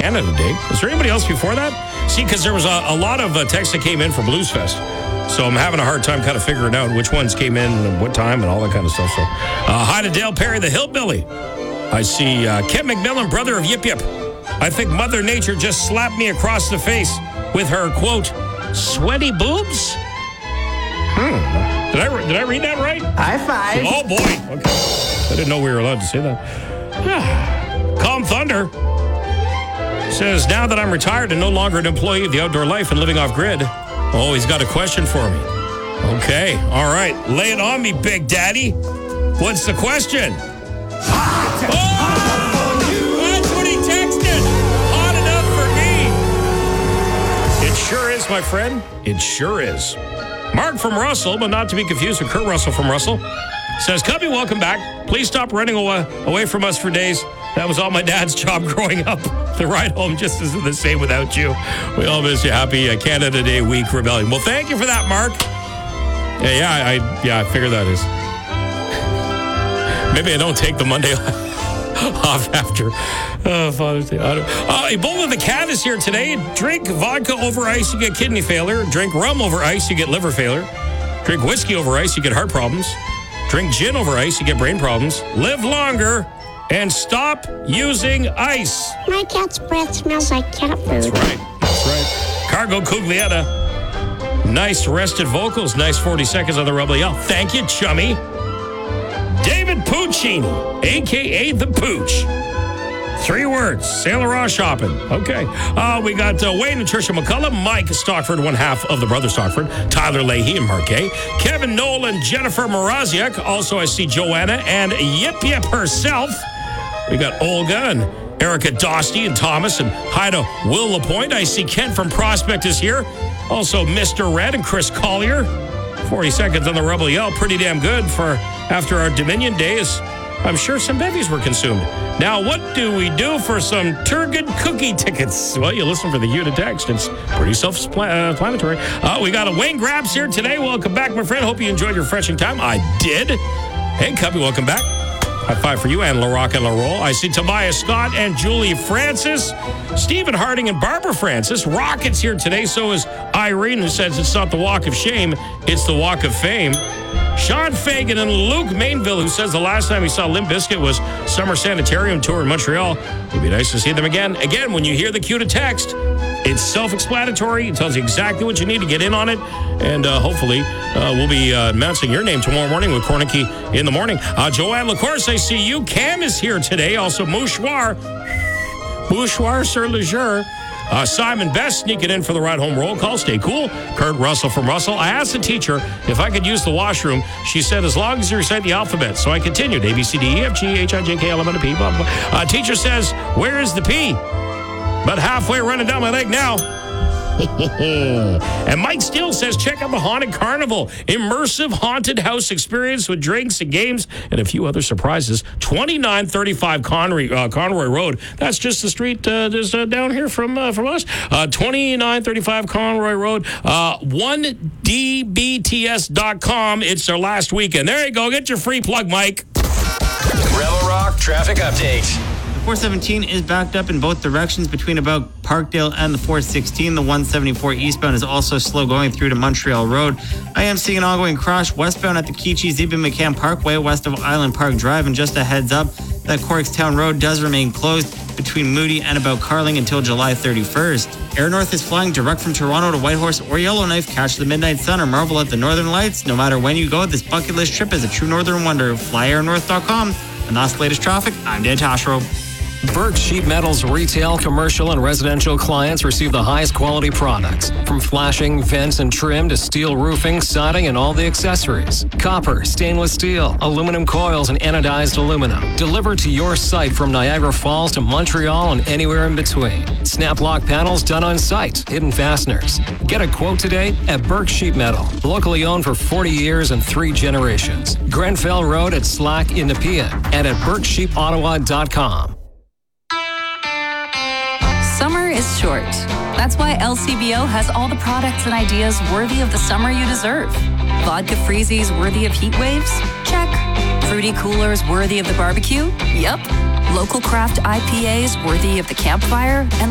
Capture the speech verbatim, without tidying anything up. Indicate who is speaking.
Speaker 1: Canada Day. Was there anybody else before that? See, because there was a, a lot of uh, texts that came in for Blues Fest. So I'm having a hard time kind of figuring out which ones came in and what time and all that kind of stuff. So uh, hi to Dale Perry, the Hillbilly. I see uh, Ken McMillan, brother of Yip Yip. I think Mother Nature just slapped me across the face with her, quote, sweaty boobs? Hmm. Did I, did I read that right?
Speaker 2: High five.
Speaker 1: Oh, boy. Okay. I didn't know we were allowed to say that. Calm Thunder says, now that I'm retired and no longer an employee of the outdoor life and living off grid, oh, he's got a question for me. Okay. All right. Lay it on me, Big Daddy. What's the question?
Speaker 2: Hot.
Speaker 1: Oh! That's what he texted. Hot enough for me. It sure is, my friend. It sure is. Mark from Russell, but not to be confused with Kurt Russell from Russell, says, Cubby, welcome back. Please stop running away, away from us for days. That was all my dad's job growing up. The ride home just isn't the same without you. We all miss you. Happy uh, Canada Day week rebellion. Well, thank you for that, Mark. Yeah, yeah, I yeah, I figure that is. Maybe I don't take the Monday off after uh, Father's Day. I don't, uh, Ebola the Cat is here today. Drink vodka over ice, you get kidney failure. Drink rum over ice, you get liver failure. Drink whiskey over ice, you get heart problems. Drink gin over ice, you get brain problems. Live longer and stop using ice.
Speaker 3: My cat's breath smells like cat food.
Speaker 1: That's right. That's right. Cargo Cuglietta. Nice rested vocals. Nice forty seconds on the Rebel Yell. Thank you, chummy. David Puccini, a k a. The Pooch. Three words. Sailor Raw shopping. Okay. Uh, we got uh, Wayne and Tricia McCullough, Mike Stockford, one half of the brother Stockford, Tyler Leahy and Marquet, Kevin Nolan, Jennifer Maraziak. Also, I see Joanna and Yip Yip herself. We got Olga and Erica Dosty and Thomas and hi to Will LaPointe. I see Kent from Prospect is here. Also, Mister Red and Chris Collier. forty seconds on the Rebel Yell. Pretty damn good for after our Dominion days. I'm sure some bevies were consumed. Now, what do we do for some Turgid cookie tickets? Well, you listen for the cue to text. It's pretty self-explanatory. Uh, we got a Wayne Grabs here today. Welcome back, my friend. Hope you enjoyed your refreshing time. I did. Hey, Cubby, welcome back. High five for you and LaRock and LaRoll. I see Tobias Scott and Julie Francis, Stephen Harding and Barbara Francis. Rocket's here today. So is Irene, who says it's not the walk of shame, it's the walk of fame. Sean Fagan and Luke Mainville, who says the last time he saw Limp Bizkit was Summer Sanitarium Tour in Montreal. It would be nice to see them again. Again, when you hear the cue to text, it's self-explanatory. It tells you exactly what you need to get in on it. And uh, hopefully, uh, we'll be uh, announcing your name tomorrow morning with Cornicky in the morning. Uh, Joanne LaCourse, I see you. Cam is here today. Also, Mouchoir. Mouchoir sur le jour. Uh, Simon Best sneaking in for the ride home roll call. Stay cool. Kurt Russell from Russell. I asked the teacher if I could use the washroom. She said, as long as you recite the alphabet. So I continued. A, B, C, D, E, F, G, H, I, J, K, L, M, N, O, P, blah, blah. Uh, teacher says, where is the P? But halfway running down my leg now. And Mike Steele says, check out the Haunted Carnival. Immersive haunted house experience with drinks and games and a few other surprises. twenty-nine thirty-five Conroy, uh, Conroy Road. That's just the street uh, just uh, down here from uh, from us. Uh, twenty-nine thirty-five Conroy Road. Uh, one D B T S dot com. It's their last weekend. There you go. Get your free plug, Mike.
Speaker 4: Rebel Rock traffic update.
Speaker 2: four seventeen is backed up in both directions between about Parkdale and the four sixteen. The one seventy-four eastbound is also slow going through to Montreal Road. I am seeing an ongoing crash westbound at the Keechie-Ziba McCann Parkway west of Island Park Drive. And just a heads up that Corkstown Road does remain closed between Moody and about Carling until July thirty-first. Air North is flying direct from Toronto to Whitehorse or Yellowknife. Catch the midnight sun or marvel at the northern lights. No matter when you go, this bucket list trip is a true northern wonder. fly air north dot com. And that's the latest traffic. I'm Dan Tashro.
Speaker 5: Burke Sheet Metal's retail, commercial, and residential clients receive the highest quality products. From flashing, vents, and trim to steel roofing, siding, and all the accessories. Copper, stainless steel, aluminum coils, and anodized aluminum. Delivered to your site from Niagara Falls to Montreal and anywhere in between. Snap lock panels done on site. Hidden fasteners. Get a quote today at Burke Sheet Metal. Locally owned for forty years and three generations. Grenfell Road at Slack in Nepean and at burke sheep ottawa dot com.
Speaker 6: Summer is short. That's why L C B O has all the products and ideas worthy of the summer you deserve. Vodka freezies worthy of heat waves? Check. Fruity coolers worthy of the barbecue? Yep. Local craft I P As worthy of the campfire? And